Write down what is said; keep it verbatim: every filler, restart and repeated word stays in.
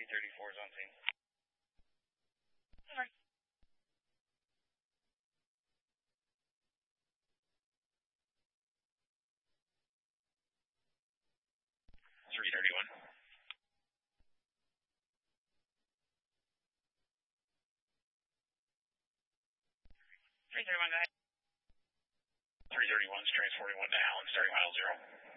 three thirty-four is on scene. Over. three thirty-one. three thirty-one, go ahead. three thirty-one is transporting one to Allen, starting mile zero.